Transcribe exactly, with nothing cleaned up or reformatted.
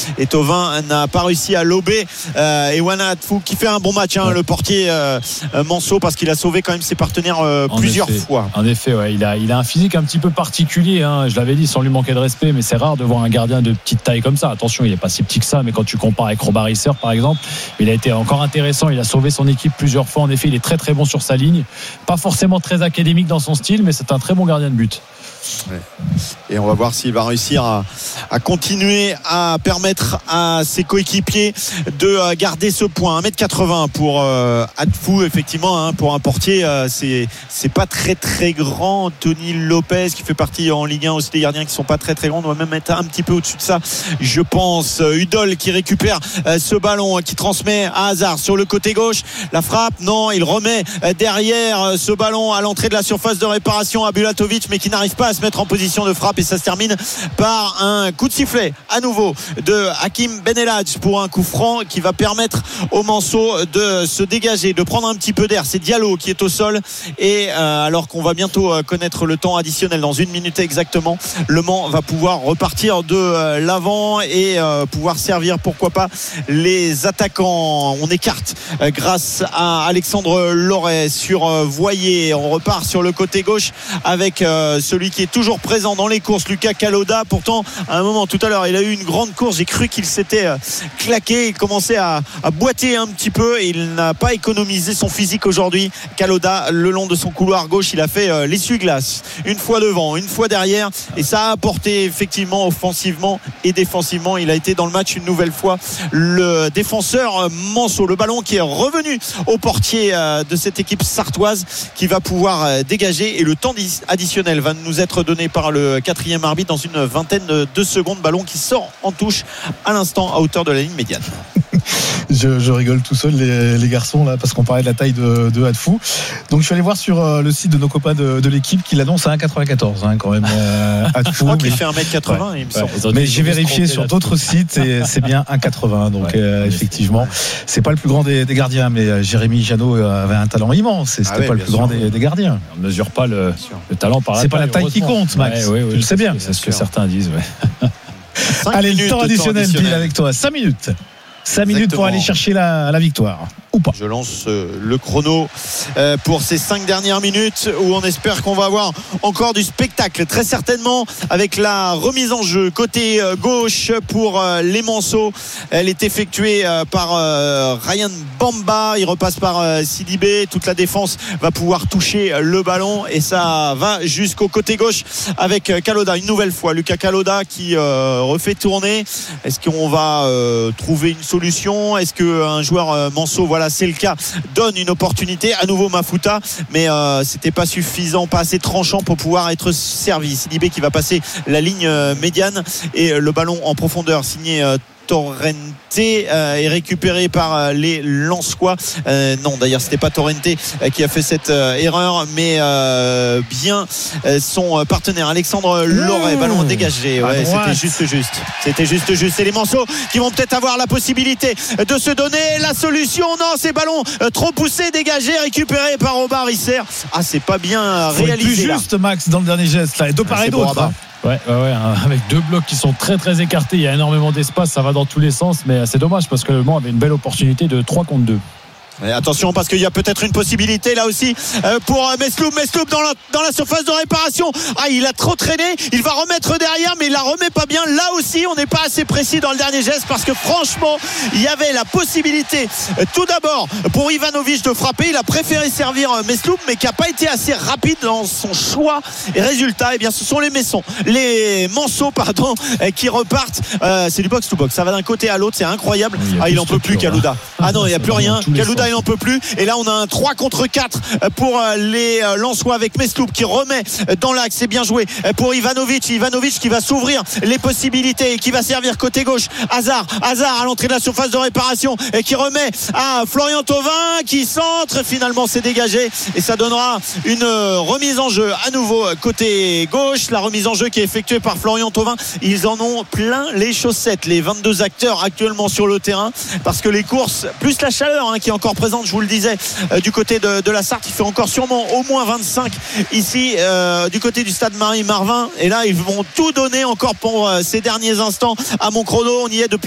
et Thauvin n'a pas réussi à lober euh, et Wana Atfou qui fait un bon match hein, ouais. le portier euh, Manso, parce qu'il a sauvé quand même ses partenaires euh, plusieurs effet, fois. En effet ouais, il, a, il a un physique un petit peu particulier hein. Je l'avais dit sans lui manquer de respect, mais c'est rare de voir un gardien de petite taille comme ça. Attention, il n'est pas si petit que ça, mais quand tu compares avec Robert Isser par exemple, il a été encore intéressant, il a sauvé son équipe plusieurs fois. En effet, il est très très bon sur sa ligne, pas forcément très académique dans son style, mais c'est un très bon gardien de but. Ouais. Et on va voir s'il va réussir à, à continuer à permettre à ses coéquipiers de garder ce point. un mètre quatre-vingts pour euh, Atfou, effectivement hein, pour un portier euh, c'est, c'est pas très très grand. Tony Lopez qui fait partie en Ligue un aussi des gardiens qui sont pas très très grands, on doit même être un petit peu au-dessus de ça je pense. Udol qui récupère euh, ce ballon, qui transmet à Hazard sur le côté gauche, la frappe, non, il remet euh, derrière euh, ce ballon à l'entrée de la surface de réparation à Bulatovic, mais qui n'arrive pas à se mettre en position de frappe, et ça se termine par un coup de sifflet à nouveau de Hakim Ben Elhadj pour un coup franc qui va permettre au Manso de se dégager, de prendre un petit peu d'air. C'est Diallo qui est au sol, et euh, alors qu'on va bientôt connaître le temps additionnel dans une minute exactement, Le Mans va pouvoir repartir de euh, l'avant et euh, pouvoir servir pourquoi pas les attaquants. On écarte euh, grâce à Alexandre Loret sur euh, Voyer. On repart sur le côté gauche avec euh, celui qui est toujours présent dans les courses, Lucas Kalota. Pourtant à un moment tout à l'heure il a eu une grande course, j'ai cru qu'il s'était claqué, il commençait à, à boiter un petit peu, et il n'a pas économisé son physique aujourd'hui. Kalota, le long de son couloir gauche, il a fait euh, l'essuie-glace, une fois devant, une fois derrière, et ça a apporté effectivement offensivement et défensivement. Il a été dans le match une nouvelle fois le défenseur Manso. Le ballon qui est revenu au portier de cette équipe sartoise, qui va pouvoir dégager, et le temps additionnel va nous être donné par le quatrième arbitre dans une vingtaine de secondes. Ballon qui sort en touche à l'instant à hauteur de la ligne médiane. Je, je rigole tout seul les, les garçons là, parce qu'on parlait de la taille de, de Atfou. Donc je suis allé voir sur euh, le site de nos copains de, de l'équipe qui l'annonce à un mètre quatre-vingt-quatorze hein, quand même euh, Atfou. Je crois qu'il fait un mètre quatre-vingts ouais, il me semble. Ouais, mais j'ai vérifié sur d'autres sites et c'est bien un mètre quatre-vingts. Donc ouais, euh, effectivement c'est pas le plus grand des, des gardiens, mais euh, Jérémy Janot avait un talent immense, et c'était ah ouais, pas le plus sûr, grand des, des gardiens. On ne mesure pas le, le talent par la c'est taille. C'est pas la taille qui compte, Max, ouais, ouais, tu le sais bien. C'est ce que certains disent ouais. Allez, le temps additionnel, Bill, avec toi, cinq minutes cinq minutes Exactement. Pour aller chercher la, la victoire ou pas. Je lance euh, le chrono euh, pour ces cinq dernières minutes, où on espère qu'on va avoir encore du spectacle, très certainement, avec la remise en jeu côté euh, gauche pour euh, les Manceaux. Elle est effectuée euh, par euh, Ryan Bamba, il repasse par euh, Sidibé, toute la défense va pouvoir toucher le ballon, et ça va jusqu'au côté gauche avec euh, Kalota, une nouvelle fois Lucas Kalota qui euh, refait tourner. Est-ce qu'on va euh, trouver une solution? Est-ce qu'un joueur euh, Manceau, voilà c'est le cas, donne une opportunité à nouveau Mafuta, mais euh, c'était pas suffisant, pas assez tranchant pour pouvoir être servi. Sidibé qui va passer la ligne euh, médiane, et euh, le ballon en profondeur signé euh, Torrente euh, est récupéré par euh, les Lensois. Euh, non, d'ailleurs, c'était pas Torrente euh, qui a fait cette euh, erreur, mais euh, bien euh, son partenaire Alexandre Loret. Mmh. Ballon dégagé. Ouais, c'était juste juste. C'était juste juste. Et les Manceaux qui vont peut-être avoir la possibilité de se donner la solution. Non, ces ballons euh, trop poussés, dégagés, récupérés par Robert Isser. Ah, c'est pas bien Faut réalisé. Plus juste, là. Max, dans le dernier geste, là, et de part et d'autre. Hein. Ouais, ouais, ouais, avec deux blocs qui sont très très écartés, il y a énormément d'espace, ça va dans tous les sens, mais c'est dommage parce que Le Mans avait une belle opportunité de trois contre deux. Et attention, parce qu'il y a peut-être une possibilité là aussi euh, pour euh, Mesloub. Mesloub dans la, dans la surface de réparation. Ah, il a trop traîné, il va remettre derrière, mais il la remet pas bien. Là aussi, on n'est pas assez précis dans le dernier geste, parce que franchement, il y avait la possibilité euh, tout d'abord pour Ivanovic de frapper. Il a préféré servir euh, Mesloub, mais qui n'a pas été assez rapide dans son choix. Et résultat, eh bien, ce sont les Messons, les Manceaux, pardon, euh, qui repartent. Euh, c'est du box to box, ça va d'un côté à l'autre, c'est incroyable. Oui, ah, il en peut plus, Kalota. Ah non, il n'y a plus rien. Kalota, il n'en peut plus, et là on a un trois contre quatre pour les Lensois avec Mesloub qui remet dans l'axe. C'est bien joué pour Ivanovic Ivanovic qui va s'ouvrir les possibilités et qui va servir côté gauche. Hazard Hazard à l'entrée de la surface de réparation et qui remet à Florian Thauvin qui centre. Finalement c'est dégagé, et ça donnera une remise en jeu à nouveau côté gauche. La remise en jeu qui est effectuée par Florian Thauvin. Ils en ont plein les chaussettes, les vingt-deux acteurs actuellement sur le terrain, parce que les courses plus la chaleur hein, qui est encore présente, je vous le disais, euh, du côté de, de la Sarthe, il fait encore sûrement au moins vingt-cinq ici euh, du côté du stade Marie-Marvin, et là ils vont tout donner encore pour euh, ces derniers instants à mon chrono. On y est depuis